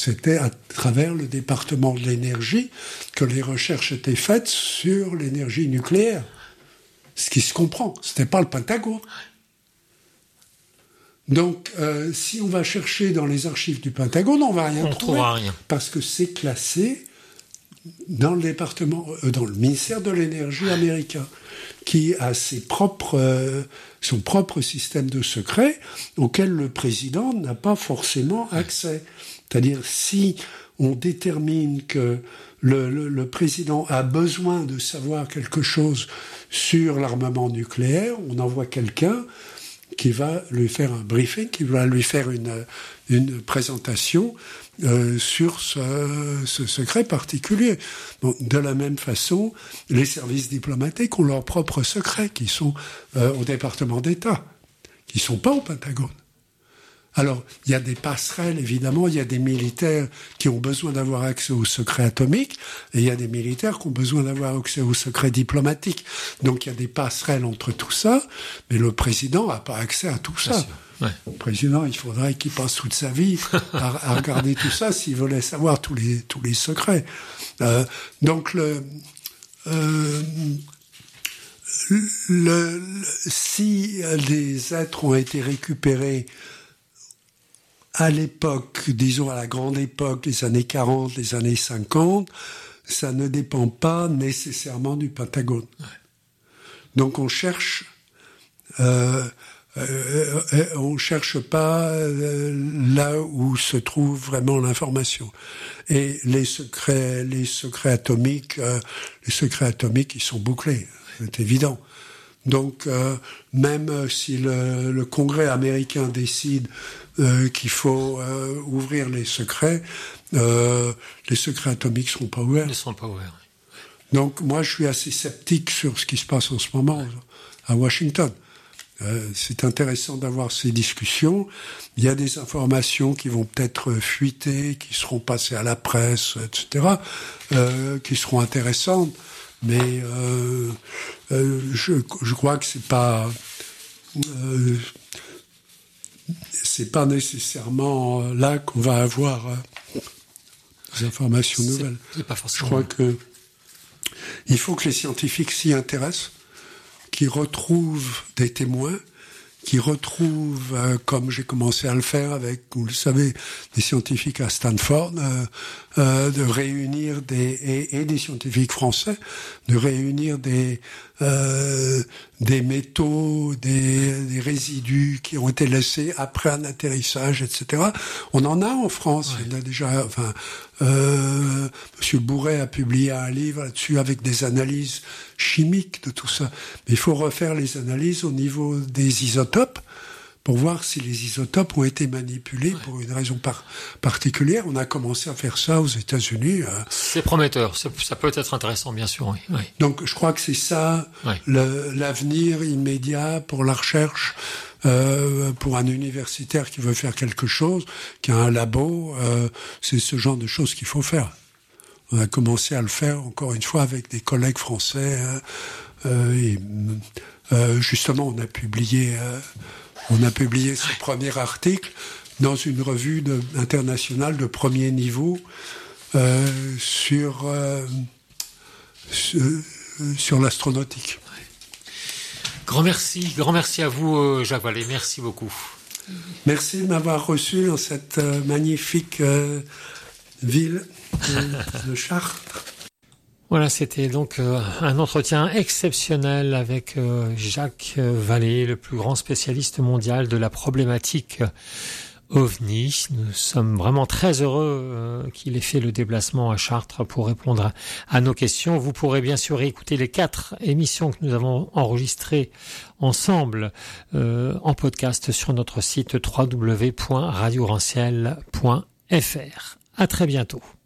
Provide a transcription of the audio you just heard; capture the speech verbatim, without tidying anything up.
C'était à travers le département de l'énergie que les recherches étaient faites sur l'énergie nucléaire. Ce qui se comprend, c'était pas le Pentagone. Donc, euh, si on va chercher dans les archives du Pentagone, on va rien on trouver. trouvera rien. Parce que c'est classé dans le département, euh, dans le ministère de l'énergie américain, qui a ses propres, euh, son propre système de secret auquel le président n'a pas forcément accès. C'est-à-dire, si on détermine que le, le, le président a besoin de savoir quelque chose sur l'armement nucléaire, on envoie quelqu'un qui va lui faire un briefing, qui va lui faire une, une présentation euh, sur ce, ce secret particulier. Bon, de la même façon, les services diplomatiques ont leurs propres secrets qui sont euh, au département d'État, qui ne sont pas au Pentagone. Alors, il y a des passerelles, évidemment, il y a des militaires qui ont besoin d'avoir accès au secret atomique, et il y a des militaires qui ont besoin d'avoir accès au secret diplomatique. Donc, il y a des passerelles entre tout ça, mais le président n'a pas accès à tout ça. Ouais. Le président, il faudrait qu'il passe toute sa vie à, à regarder tout ça s'il voulait savoir tous les, tous les secrets. Euh, donc, le... Euh, le, le, si les êtres ont été récupérés à l'époque, disons à la grande époque, les années quarante, les années cinquante, ça ne dépend pas nécessairement du Pentagone. Ouais. Donc on cherche, euh, euh, euh, on cherche pas euh, là où se trouve vraiment l'information. Et les secrets, les secrets atomiques, euh, les secrets atomiques, ils sont bouclés, c'est évident. Donc, euh, même si le, le Congrès américain décide euh, qu'il faut euh, ouvrir les secrets, euh, les secrets atomiques ne seront pas ouverts. Ils ne seront pas ouverts. Oui. Donc, moi, je suis assez sceptique sur ce qui se passe en ce moment ouais. à Washington. Euh, c'est intéressant d'avoir ces discussions. Il y a des informations qui vont peut-être fuiter, qui seront passées à la presse, et cetera, euh, qui seront intéressantes. Mais euh, euh, je, je crois que c'est pas euh, c'est pas nécessairement là qu'on va avoir euh, des informations c'est, nouvelles. C'est pas forcément. Je crois que il faut que les scientifiques s'y intéressent, qu'ils retrouvent des témoins, qui retrouvent, euh, comme j'ai commencé à le faire avec, vous le savez, des scientifiques à Stanford, euh, euh, de réunir des et, et des scientifiques français, de réunir des euh, des métaux, des, des résidus qui ont été laissés après un atterrissage, et cetera. On en a en France, ouais. Il y en a déjà. Enfin, euh, Monsieur Bourret a publié un livre là-dessus avec des analyses chimiques de tout ça. Mais il faut refaire les analyses au niveau des isotopes pour voir si les isotopes ont été manipulés ouais. pour une raison par- particulière. On a commencé à faire ça aux États-Unis. Euh. C'est prometteur, c'est, ça peut être intéressant, bien sûr. Oui. Oui. Donc, je crois que c'est ça ouais. le, l'avenir immédiat pour la recherche, euh, pour un universitaire qui veut faire quelque chose, qui a un labo. Euh, c'est ce genre de choses qu'il faut faire. On a commencé à le faire, encore une fois, avec des collègues français. Euh, euh, et, euh, justement, on a publié... Euh, On a publié ce premier article dans une revue de, internationale de premier niveau euh, sur, euh, sur, sur l'astronautique. Grand merci, grand merci à vous, euh, Jacques Vallée. Merci beaucoup. Merci de m'avoir reçu dans cette euh, magnifique euh, ville de, de Chartres. Voilà, c'était donc euh, un entretien exceptionnel avec euh, Jacques Vallée, le plus grand spécialiste mondial de la problématique OVNI. Nous sommes vraiment très heureux euh, qu'il ait fait le déplacement à Chartres pour répondre à, à nos questions. Vous pourrez bien sûr écouter les quatre émissions que nous avons enregistrées ensemble euh, en podcast sur notre site w w w point radio ranciel point f r. À très bientôt.